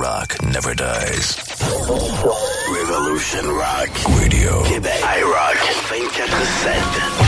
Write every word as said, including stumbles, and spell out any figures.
rock never dies. Revolution Rock Radio. Québec. iRock vingt-quatre sept.